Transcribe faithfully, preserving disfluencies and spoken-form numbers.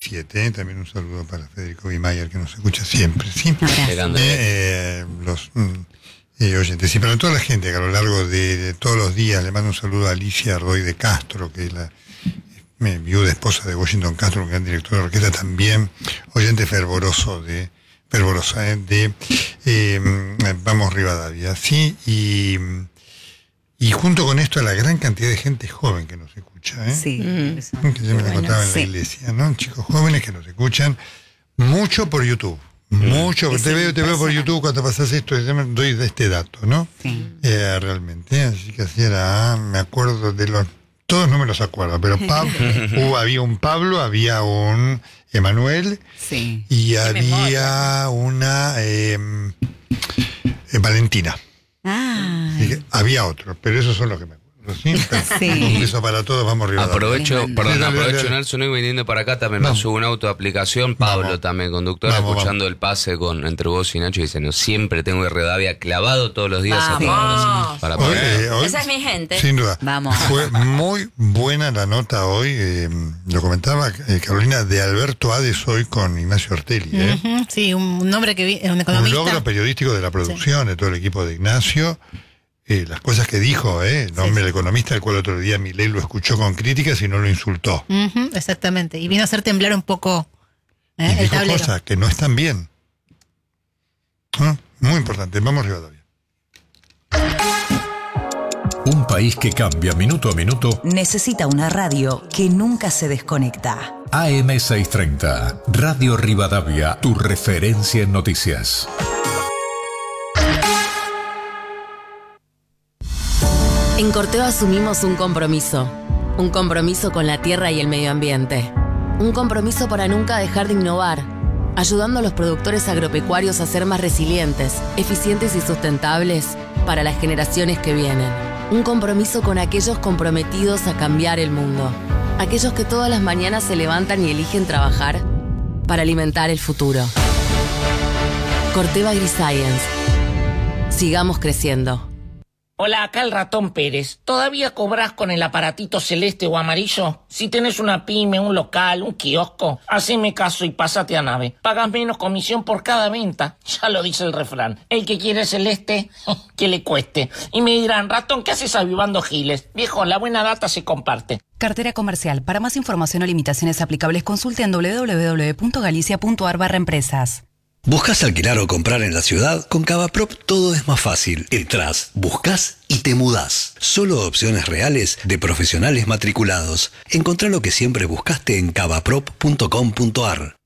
siete, ¿eh? También un saludo para Federico Bimayer, que nos escucha siempre, ¿sí? Eh, eh, los eh, oyentes, y para toda la gente que a lo largo de, de todos los días, le mando un saludo a Alicia Ardoy de Castro, que es la eh, viuda esposa de Washington Castro, un gran director de orquesta, también oyente fervoroso de fervorosa ¿eh? de eh, Vamos Rivadavia, ¿sí? Y, y junto con esto la gran cantidad de gente joven que nos escucha, ¿eh? Sí, mm. que yo me la contaba en sí. la iglesia, ¿no? Chicos jóvenes que nos escuchan mucho por YouTube. Mucho, es te veo, te veo por YouTube cuando pasas esto, doy de este dato, ¿no? Sí. Eh, realmente, así que así era, ah, me acuerdo de los, todos no me los acuerdo, pero Pablo, uh, había un Pablo, había un Emanuel, sí. y había una eh, eh, Valentina. Ah. Así que había otro, pero esos son los que me acuerdo. ¿Sí? Sí. Un beso para todos, vamos arriba. Aprovecho, Dale, perdón, dale, aprovecho dale. Nelson, hoy viniendo para acá también Vamos. me subo un auto de aplicación, Pablo Vamos. también, conductor, Vamos, escuchando vamos. el pase con entre vos y Nacho, diciendo, siempre tengo Rivadavia clavado todos los días a Vamos. todos, para Hoy, poder. eh, hoy, Esa es mi gente. sin duda. Vamos. Fue muy buena la nota hoy, eh, lo comentaba eh, Carolina, de Alberto Hades hoy con Ignacio Ortelli. ¿eh? Ujú, sí, un nombre que vi, un Un economista. logro periodístico de la producción, de todo el equipo de Ignacio. Eh, las cosas que dijo, ¿eh? El nombre Sí, del sí. economista, el cual otro día Milei lo escuchó con críticas y no lo insultó. Ujú, exactamente. Y vino a hacer temblar un poco Y ¿eh? el dijo tablero. cosas que no están bien. ¿Ah? Muy importante. Vamos Rivadavia. Un país que cambia minuto a minuto. Necesita una radio que nunca se desconecta. A M seiscientos treinta, Radio Rivadavia, tu referencia en noticias. En Corteva asumimos un compromiso, un compromiso con la tierra y el medio ambiente, un compromiso para nunca dejar de innovar, ayudando a los productores agropecuarios a ser más resilientes, eficientes y sustentables para las generaciones que vienen, un compromiso con aquellos comprometidos a cambiar el mundo, aquellos que todas las mañanas se levantan y eligen trabajar para alimentar el futuro. Corteva AgriScience. Sigamos creciendo. Hola, acá el ratón Pérez. ¿Todavía cobras con el aparatito celeste o amarillo? Si tenés una pyme, un local, un kiosco, haceme caso y pásate a Nave. Pagas menos comisión por cada venta. Ya lo dice el refrán. El que quiere celeste, que le cueste. Y me dirán, ratón, ¿qué haces avivando giles? Viejo, la buena data se comparte. Cartera comercial. Para más información o limitaciones aplicables, consulte en doble u doble u doble u punto galicia punto a r barra empresas. ¿Buscas alquilar o comprar en la ciudad? Con Cavaprop todo es más fácil. Entrás, buscas y te mudás. Solo opciones reales de profesionales matriculados. Encontrá lo que siempre buscaste en cavaprop punto com punto a r.